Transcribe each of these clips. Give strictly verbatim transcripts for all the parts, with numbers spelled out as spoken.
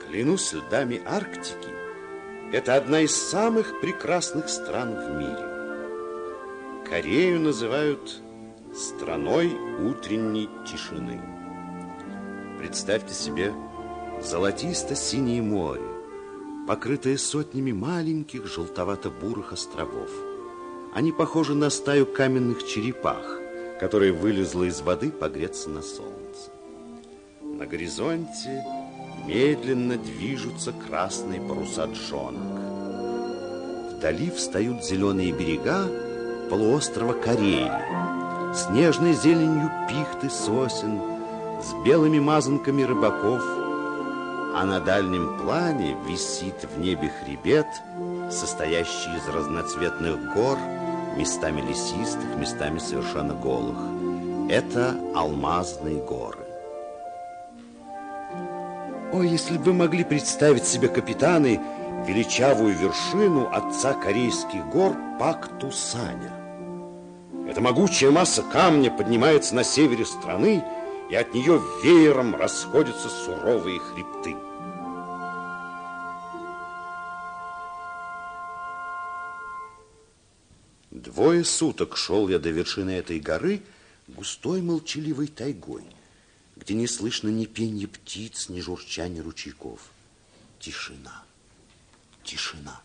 Клянусь льдами Арктики, это одна из самых прекрасных стран в мире. Корею называют страной утренней тишины. Представьте себе золотисто-синее море, покрытое сотнями маленьких желтовато-бурых островов. Они похожи на стаю каменных черепах, которая вылезла из воды погреться на солнце. На горизонте медленно движутся красные паруса джонок. Вдали встают зеленые берега полуострова Кореи с нежной зеленью пихты, сосен, с белыми мазанками рыбаков, а на дальнем плане висит в небе хребет, состоящий из разноцветных гор, местами лесистых, местами совершенно голых. Это алмазные горы. О, если бы вы могли представить себе, капитаны, величавую вершину отца корейских гор Пактусаня. Эта могучая масса камня поднимается на севере страны, и от нее веером расходятся суровые хребты. Двое суток шел я до вершины этой горы густой молчаливой тайгой, где не слышно ни пенья птиц, ни журчания ручейков. Тишина, тишина.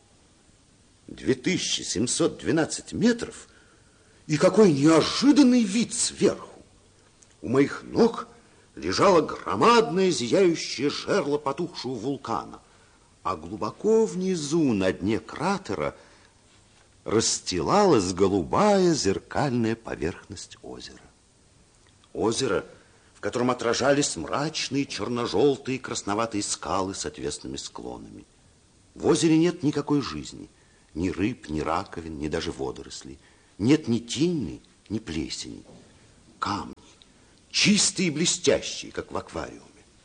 две тысячи семьсот двенадцать метров, и какой неожиданный вид сверху! У моих ног лежало громадное зияющее жерло потухшего вулкана, а глубоко внизу, на дне кратера, расстилалась голубая зеркальная поверхность озера. Озеро, в котором отражались мрачные черно-желтые красноватые скалы с отвесными склонами. В озере нет никакой жизни, ни рыб, ни раковин, ни даже водорослей. Нет ни тени, ни плесени. Камни, чистые и блестящие, как в аквариуме.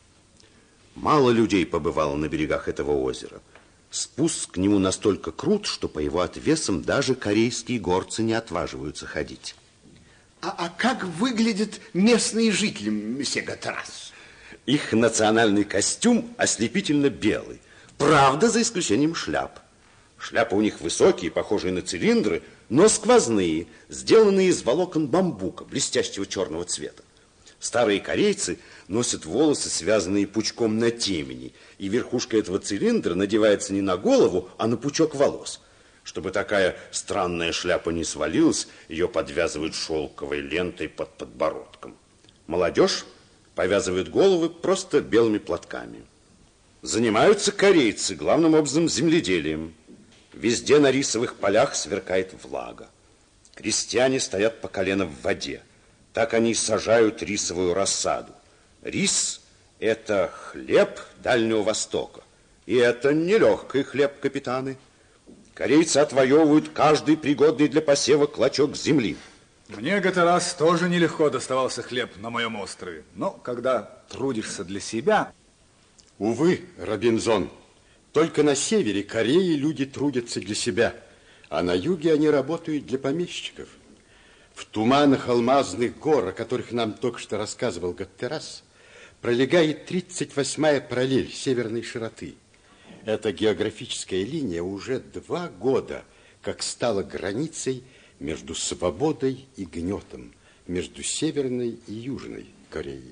Мало людей побывало на берегах этого озера. Спуск к нему настолько крут, что по его отвесам даже корейские горцы не отваживаются ходить. А, а как выглядят местные жители, месье Гатерас? Их национальный костюм ослепительно белый. Правда, за исключением шляп. Шляпы у них высокие, похожие на цилиндры, но сквозные, сделанные из волокон бамбука, блестящего черного цвета. Старые корейцы носят волосы, связанные пучком на темени, и верхушка этого цилиндра надевается не на голову, а на пучок волос. Чтобы такая странная шляпа не свалилась, ее подвязывают шелковой лентой под подбородком. Молодежь повязывает головы просто белыми платками. Занимаются корейцы главным образом земледелием. Везде на рисовых полях сверкает влага. Крестьяне стоят по колено в воде. Так они сажают рисовую рассаду. Рис – это хлеб Дальнего Востока. И это нелегкий хлеб, капитаны. Корейцы отвоевывают каждый пригодный для посева клочок земли. Мне, Гатерас, тоже нелегко доставался хлеб на моем острове. Но когда трудишься для себя... Увы, Робинзон, только на севере Кореи люди трудятся для себя, а на юге они работают для помещиков. В туманах алмазных гор, о которых нам только что рассказывал Гатерас, пролегает тридцать восьмая параллель северной широты. Эта географическая линия уже два года как стала границей между свободой и гнетом, между Северной и Южной Кореей.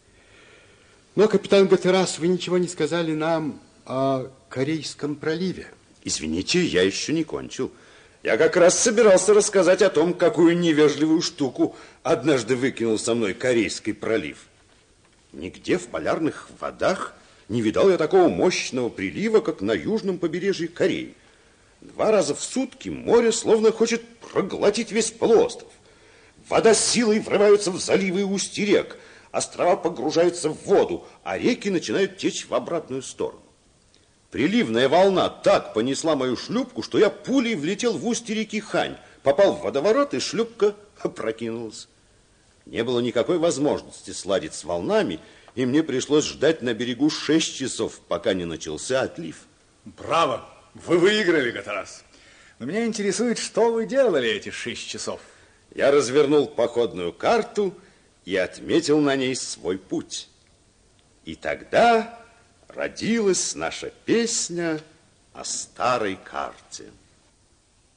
Но, капитан Гатерас, вы ничего не сказали нам о Корейском проливе. Извините, я еще не кончил. Я как раз собирался рассказать о том, какую невежливую штуку однажды выкинул со мной Корейский пролив. Нигде в полярных водах не видал я такого мощного прилива, как на южном побережье Кореи. Два раза в сутки море словно хочет проглотить весь полуостров. Вода силой врывается в заливы и устья рек, острова погружаются в воду, а реки начинают течь в обратную сторону. Приливная волна так понесла мою шлюпку, что я пулей влетел в устье реки Хань, попал в водоворот, и шлюпка опрокинулась. Не было никакой возможности сладить с волнами, и мне пришлось ждать на берегу шесть часов, пока не начался отлив. Браво! Вы выиграли, Гатерас. Но меня интересует, что вы делали эти шесть часов. Я развернул походную карту и отметил на ней свой путь. И тогда родилась наша песня о старой карте.